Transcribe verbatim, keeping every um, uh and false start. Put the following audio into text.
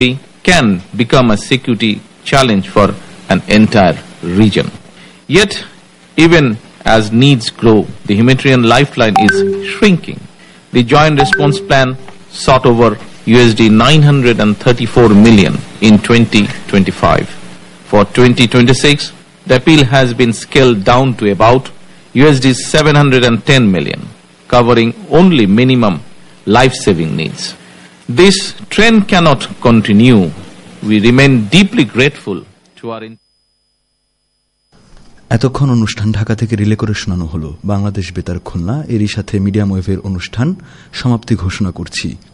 can become a security challenge for an entire region. Yet, even as needs grow, the humanitarian lifeline is shrinking. The Joint Response Plan sought over U S D nine hundred thirty-four million in twenty twenty-five. For twenty twenty-six, the appeal has been scaled down to about U S D seven hundred ten million, covering only minimum life-saving needs. This trend cannot continue. We remain deeply grateful to our এতক্ষণ অনুষ্ঠান ঢাকা থেকে relay করে শোনানো হলো বাংলাদেশ বেতার খুলনা। এরই সাথে medium ওয়েভের অনুষ্ঠান সমাপ্তি ঘোষণা করছি।